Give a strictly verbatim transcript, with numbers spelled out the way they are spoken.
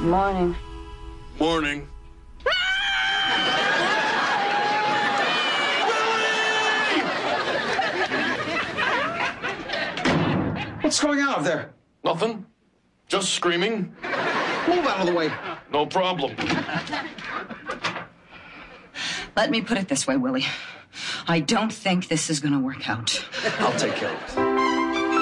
Morning. Morning. What's going on up there? Nothing. Just screaming. Move out of the way. No problem. Let me put it this way, Willie. I don't think this is going to work out. I'll take care of it.